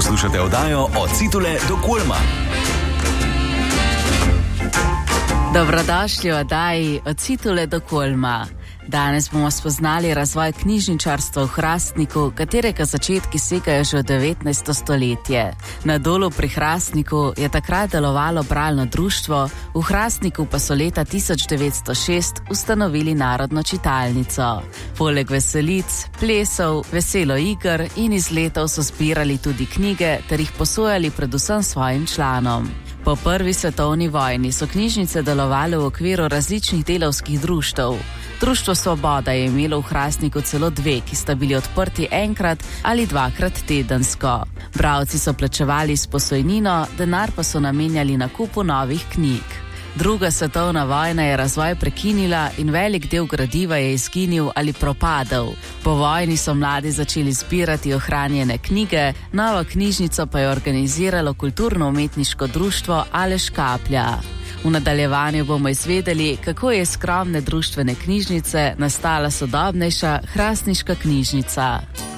Poslušate oddajo Od Citule do Kulma. Dobrodošli v oddaji Od Citule do Kulma. Danes bomo spoznali razvoj knjižničarstva v Hrastniku, katerega začetki segajo že v 19. stoletje. Na Dolu pri Hrastniku je takrat delovalo bralno društvo, v Hrastniku pa so leta 1906 ustanovili Narodno čitalnico. Poleg veselic, plesov, veselo iger in izletov so zbirali tudi knjige ter jih posojali predvsem svojim članom. Po prvi svetovni vojni so knjižnice delovale v okviru različnih delavskih društev. Društvo Svoboda je imelo v Hrastniku celo dve, ki sta bili odprti enkrat ali dvakrat tedensko. Bralci so plačevali s posojnino, denar pa so namenjali nakupu novih knjig. Druga svetovna vojna je razvoj prekinila in velik del gradiva je izginil ali propadel. Po vojni so mladi začeli zbirati ohranjene knjige, novo knjižnico pa je organiziralo kulturno-umetniško društvo Aleš Kaplja. V nadaljevanju bomo izvedeli, kako je iz skromne društvene knjižnice nastala sodobnejša hrastniška knjižnica.